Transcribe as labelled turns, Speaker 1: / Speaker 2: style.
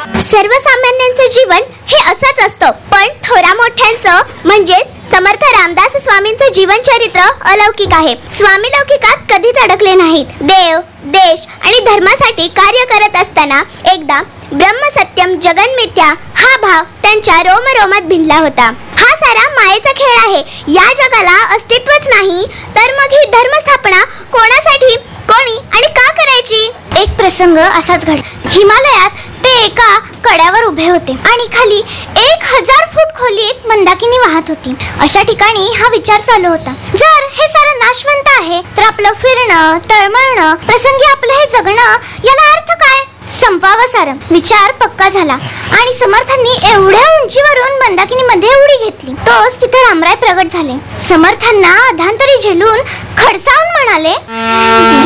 Speaker 1: सर्वसामान्यांचं जीवन हे असंच असतं, पण थोरा मोठ्यांचं म्हणजेच समर्थ रामदास स्वामींचं जीवनचरित्र अलौकिक आहे. स्वामी लौकिकात कधीच अडकले नाहीत. देव, देश आणि धर्मासाठी कार्य करत असताना एकदा ब्रह्म सत्यम जगन मिथ्या हा भाव त्यांच्या रोमरोमात भिनला होता. हा सारा मायेचा खेळ आहे. या जगाला अस्तित्वच नाही तर मग ही धर्मस्थापना कोणासाठी, कोणी आणि का करायची? एक प्रसंग असाच घडला. हिमालयात ते एका कड्यावर उभे होते आणि खाली 1000 फूट खोलीत मंदाकिनी वाहत होती. अशा ठिकाणी हा विचार चालू होता, जर हे सारं नाशवंत आहे तर आपलं फिरणं, तळमळणं, प्रसंगी आपलं हे जगणं याला अर्थ काय? संपावं सारं. विचार पक्का झाला आणि समर्थांनी एवढ्या उंचीवरून मंदाकिनी मध्ये उडी घेतली. तोच तिथे रामराय प्रगट झाले. समर्थांना अधांतरी झेलून खडसावून म्हणाले,